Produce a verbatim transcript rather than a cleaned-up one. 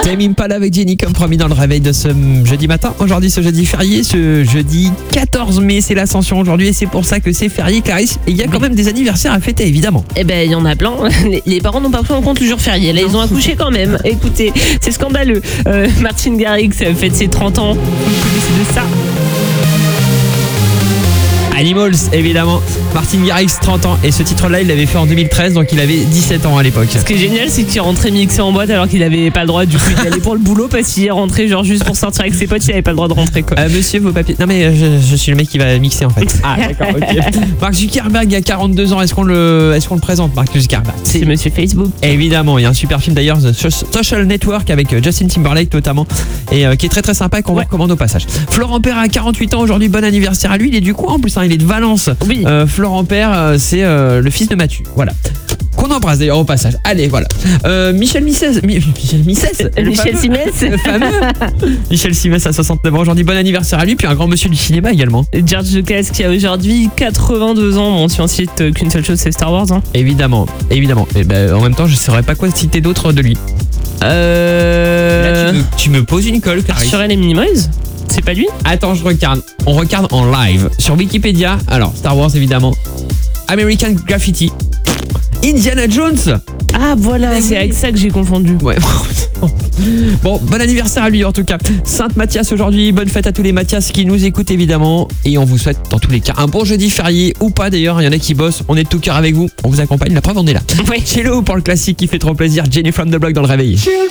Tame Impala avec Jenny comme promis dans le réveil de ce jeudi matin. Aujourd'hui, ce jeudi férié, ce jeudi quatorze mai, c'est l'Ascension aujourd'hui et c'est pour ça que c'est férié, Clarisse. Et il y a quand même des anniversaires à fêter, évidemment. Eh ben, il y en a plein. Les, les parents n'ont pas pris en compte le jour férié. Là, ils ont accouché quand même. Écoutez, c'est scandaleux. Euh, Martin Garrix fête ses trente ans. Vous connaissez de ça? Animals, évidemment. Martin Garrix, trente ans. Et ce titre-là, il l'avait fait en deux mille treize, donc il avait dix-sept ans à l'époque. Ce qui est génial, c'est qu'il rentrait mixé en boîte alors qu'il avait pas le droit. Du coup, il allait pour le boulot parce qu'il est rentré genre juste pour sortir avec ses potes. Il avait pas le droit de rentrer, quoi. Euh, monsieur, vos papiers. Non, mais je, je suis le mec qui va mixer en fait. Ah, d'accord, ok. Mark Zuckerberg a quarante-deux ans. Est-ce qu'on le, est-ce qu'on le présente, Mark Zuckerberg? C'est monsieur Facebook. Évidemment, il y a un super film d'ailleurs, The Social Network, avec Justin Timberlake notamment, et euh, qui est très très sympa et qu'on Ouais. vous recommande au passage. Florent Père a quarante-huit ans aujourd'hui, bon anniversaire à lui. Il est du coin en plus, hein, il est de Valence. Oui. Euh, Florent Père, euh, c'est euh, le fils de Mathieu. Voilà. Qu'on embrasse d'ailleurs au passage. Allez, voilà. Euh, Michel Missès. Mi- Michel Missès le Michel fameux- Simès. Le fameux. Michel Simès a soixante-neuf ans aujourd'hui, bon anniversaire à lui. Puis un grand monsieur du cinéma également. George Lucas qui a aujourd'hui quatre-vingt-deux ans. Bon, si on cite qu'une seule chose, c'est Star Wars. Hein. Évidemment, évidemment. Et ben, en même temps, je ne saurais pas quoi citer d'autre de lui. Euh... Là, tu me, tu me poses une colle, Clarisse. Sur les Minimoys. C'est pas lui? Attends, je regarde. On regarde en live sur Wikipédia. Alors, Star Wars évidemment. American Graffiti. Indiana Jones. Ah voilà, c'est avec ça que j'ai confondu. Ouais. Bon, bon anniversaire à lui en tout cas. Sainte Mathias aujourd'hui. Bonne fête à tous les Mathias qui nous écoutent évidemment. Et on vous souhaite dans tous les cas un bon jeudi férié ou pas d'ailleurs. Il y en a qui bossent. On est de tout cœur avec vous. On vous accompagne. La preuve, on est là. Ouais. Chez nous pour le classique qui fait trop plaisir. Jenny from the Block dans le réveil.